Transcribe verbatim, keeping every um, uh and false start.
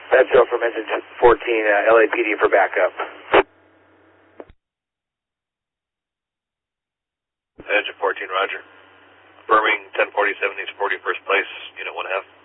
That's all for message fourteen, uh, L A P D for backup. Engine fourteen, roger. Confirming ten forty-seven East forty-first place, unit one half.